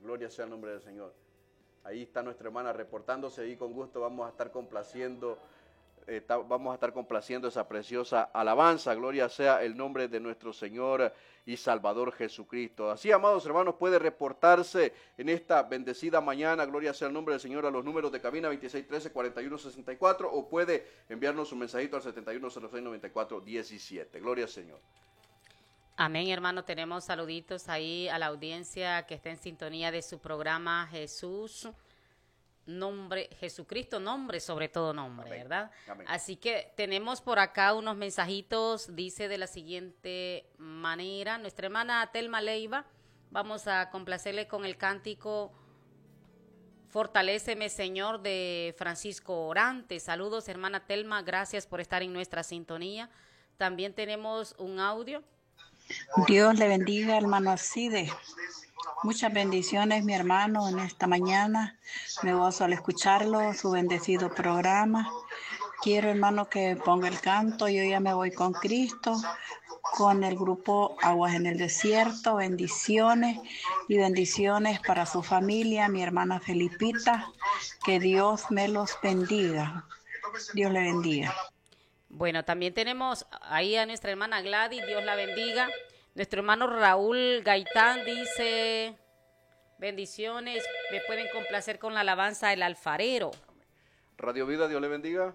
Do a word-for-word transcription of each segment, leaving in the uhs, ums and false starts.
gloria sea el nombre del Señor. Ahí está nuestra hermana reportándose y con gusto vamos a estar complaciendo, eh, ta, vamos a estar complaciendo esa preciosa alabanza. Gloria sea el nombre de nuestro Señor y Salvador Jesucristo. Así, amados hermanos, puede reportarse en esta bendecida mañana, gloria sea el nombre del Señor, a los números de cabina veintiséis trece, cuarenta y uno sesenta y cuatro, o puede enviarnos un mensajito al setenta y uno cero seis, noventa y cuatro diecisiete. Gloria al Señor. Amén, hermano. Tenemos saluditos ahí a la audiencia que está en sintonía de su programa Jesús, nombre, Jesucristo, nombre, sobre todo nombre, Amén. ¿Verdad? Amén. Así que tenemos por acá unos mensajitos, dice de la siguiente manera, nuestra hermana Telma Leiva, vamos a complacerle con el cántico Fortaléceme, Señor, de Francisco Orante. Saludos, hermana Telma, gracias por estar en nuestra sintonía. También tenemos un audio. Dios le bendiga, hermano Alcide. Muchas bendiciones, mi hermano, en esta mañana. Me gozo al escucharlo, su bendecido programa. Quiero, hermano, que ponga el canto. Yo ya me voy con Cristo, con el grupo Aguas en el Desierto. Bendiciones y bendiciones para su familia, mi hermana Felipita. Que Dios me los bendiga. Dios le bendiga. Bueno, también tenemos ahí a nuestra hermana Gladys, Dios la bendiga. Nuestro hermano Raúl Gaitán dice, bendiciones, me pueden complacer con la alabanza El Alfarero. Radio Vida, Dios le bendiga.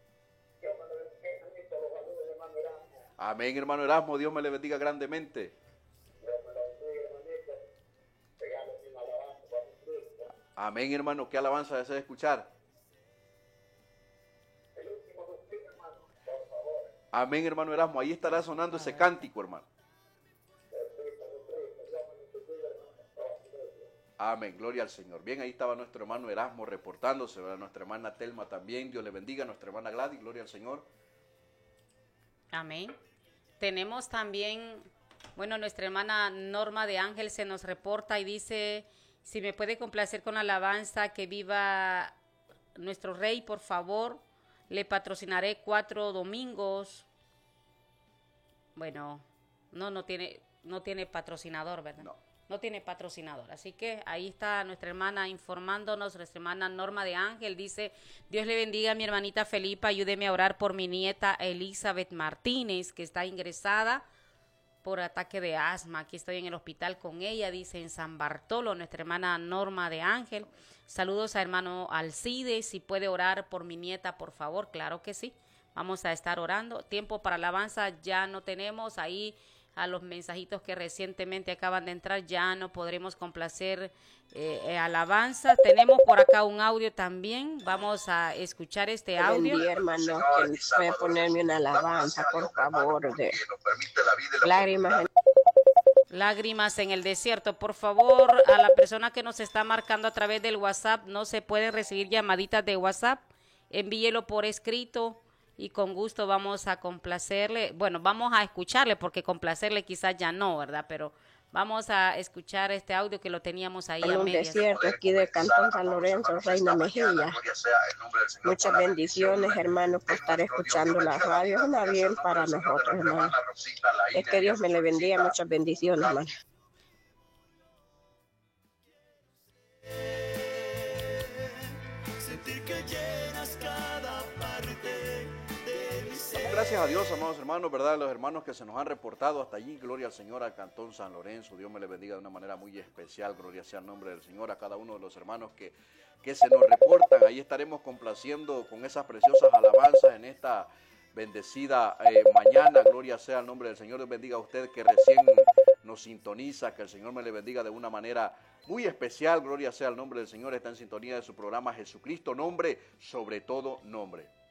Amén, hermano Erasmo, Dios me le bendiga grandemente. Amén, hermano, ¿qué alabanza desea escuchar? Amén, hermano Erasmo, ahí estará sonando ese cántico, hermano. Amén, gloria al Señor. Bien, ahí estaba nuestro hermano Erasmo reportándose, ¿verdad? Nuestra hermana Telma también, Dios le bendiga, nuestra hermana Gladys, gloria al Señor. Amén. Tenemos también, bueno, nuestra hermana Norma de Ángel se nos reporta y dice, si me puede complacer con alabanza, que viva nuestro Rey, por favor. Le patrocinaré cuatro domingos. Bueno, no, no tiene, no tiene patrocinador, ¿verdad? No. No tiene patrocinador. Así que ahí está nuestra hermana informándonos, nuestra hermana Norma de Ángel. Dice, Dios le bendiga a mi hermanita Felipa, ayúdeme a orar por mi nieta Elizabeth Martínez, que está ingresada por ataque de asma. Aquí estoy en el hospital con ella, dice en San Bartolo, nuestra hermana Norma de Ángel. Saludos a hermano Alcide, si puede orar por mi nieta, por favor. Claro que sí, vamos a estar orando. Tiempo para alabanza ya no tenemos, ahí a los mensajitos que recientemente acaban de entrar ya no podremos complacer eh, alabanza. Tenemos por acá un audio también, vamos a escuchar este audio. Bendiga, hermano, que puede ponerme una alabanza, por favor, de lágrimas en... Lágrimas en el desierto. Por favor, a la persona que nos está marcando a través del WhatsApp, no se pueden recibir llamaditas de WhatsApp, envíelo por escrito y con gusto vamos a complacerle, bueno, vamos a escucharle porque complacerle quizás ya no, ¿verdad? Pero vamos a escuchar este audio que lo teníamos ahí en a un medias. desierto aquí de Cantón San Lorenzo, Reina Mejilla. Muchas bendiciones, hermano, por estar escuchando la radio. Es una bien para nosotros, hermano. Es que Dios me le bendiga, muchas bendiciones, hermano. Gracias a Dios, amados hermanos, ¿verdad? Los hermanos que se nos han reportado hasta allí, gloria al Señor, al Cantón San Lorenzo, Dios me les bendiga de una manera muy especial, gloria sea el nombre del Señor, a cada uno de los hermanos que, que se nos reportan, ahí estaremos complaciendo con esas preciosas alabanzas en esta bendecida eh, mañana, gloria sea el nombre del Señor, Dios bendiga a usted que recién nos sintoniza, que el Señor me le bendiga de una manera muy especial, gloria sea el nombre del Señor, está en sintonía de su programa Jesucristo, nombre sobre todo nombre.